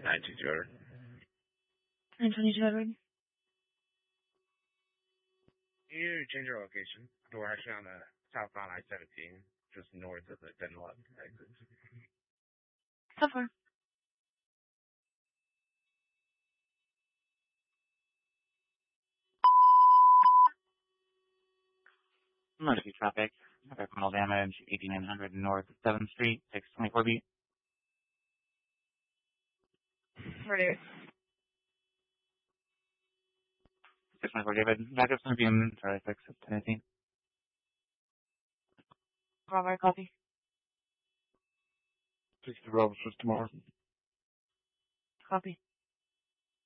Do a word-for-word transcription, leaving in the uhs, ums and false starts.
nine two two Edward. nine twenty-two Edward. You change your location. We're actually on the southbound I seventeen, just north of the Denlock exit. So far. Emergency traffic. Environmental damage, eighty-nine hundred North seventh Street, six twenty-four B. Ready. six twenty-four David. Backup from Beam, sorry, six ten eighteen. Bravo, copy. sixty Bravo, just tomorrow. Copy.